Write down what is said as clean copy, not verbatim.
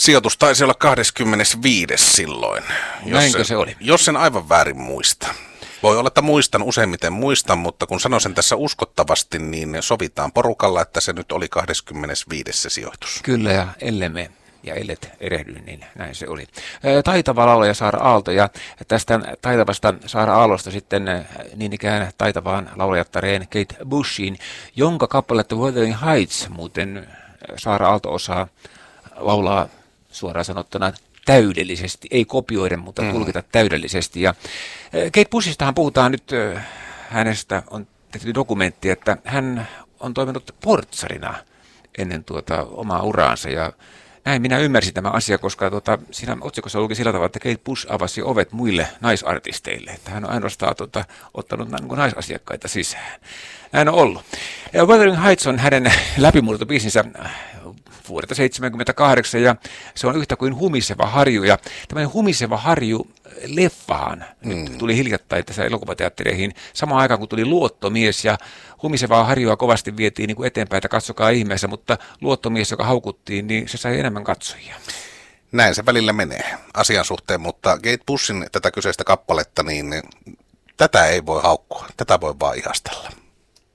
Sijoitus taisi olla 25. silloin. Näinkö se oli? Jos sen aivan väärin muista. Voi olla, että useimmiten muistan, mutta kun sanon sen tässä uskottavasti, niin sovitaan porukalla, että se nyt oli 25. se sijoitus. Kyllä, ja ellemme ja ellet erehdy, niin näin se oli. Taitava laulaja Saara Aalto, ja tästä taitavasta Saara Aallosta sitten niin ikään taitavaan laulajattareen Kate Bushiin, jonka kappaletta Wuthering Heights muuten Saara Aalto osaa laulaa suoraan sanottuna täydellisesti, ei kopioida, mutta tulkita täydellisesti. Ja Kate Bushistahan puhutaan nyt, hänestä on tehty dokumentti, että hän on toiminut portsarina ennen omaa uraansa, ja näin minä ymmärsin tämä asia, koska siinä otsikossa luki sillä tavalla, että Kate Bush avasi ovet muille naisartisteille, että hän on ainoastaan ottanut naisasiakkaita sisään. Näin on ollut. Ja Wuthering Heights on hänen läpimurtobiisinsä vuodelta 1978, ja se on yhtä kuin Humiseva harju, ja tämmöinen Humiseva harju leffahan tuli hiljattain tässä elokuvateattereihin samaan aikaan, kun tuli Luottomies, ja Humisevaa harjua kovasti vietiin niin kuin eteenpäin, että katsokaa ihmeessä, mutta Luottomies, joka haukuttiin, niin se sai enemmän katsojia. Näin se välillä menee asian suhteen, mutta Kate Bushin tätä kyseistä kappaletta, niin tätä ei voi haukkua, tätä voi vaan ihastella.